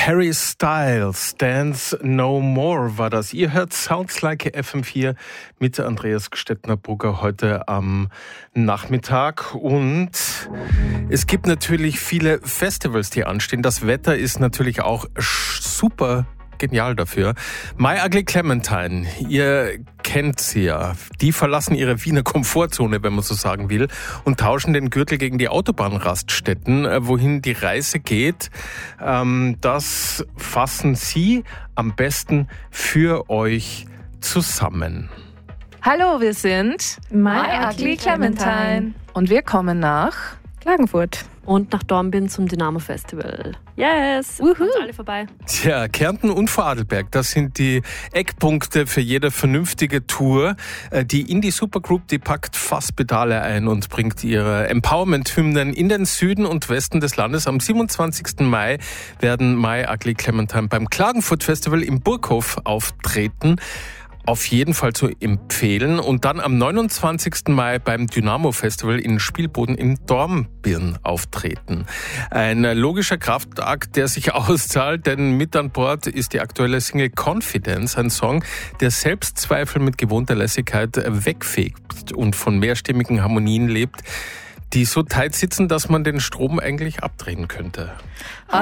Harry Styles, Dance No More war das. Ihr hört Sounds Like FM4 mit Andreas Gstettner-Brugger heute am Nachmittag. Und es gibt natürlich viele Festivals, die anstehen. Das Wetter ist natürlich auch super genial dafür. My Ugly Clementine, ihr kennt sie ja. Die verlassen ihre Wiener Komfortzone, wenn man so sagen will, und tauschen den Gürtel gegen die Autobahnraststätten. Wohin die Reise geht, das fassen sie am besten für euch zusammen. Hallo, wir sind My Ugly Clementine. Und wir kommen nach Klagenfurt. Und nach Dornbirn zum Dynamo Festival. Yes, kommt alle vorbei. Tja, Kärnten und Vorarlberg, das sind die Eckpunkte für jede vernünftige Tour. Die Indie Supergroup, die packt Fasspedale ein und bringt ihre Empowerment-Hymnen in den Süden und Westen des Landes. Am 27. Mai werden My Ugly Clementine beim Klagenfurt Festival im Burghof auftreten. Auf jeden Fall zu empfehlen. Und dann am 29. Mai beim Dynamo Festival in Spielboden in Dornbirn auftreten. Ein logischer Kraftakt, der sich auszahlt, denn mit an Bord ist die aktuelle Single Confidence, ein Song, der Selbstzweifel mit gewohnter Lässigkeit wegfegt und von mehrstimmigen Harmonien lebt, die so tight sitzen, dass man den Strom eigentlich abdrehen könnte.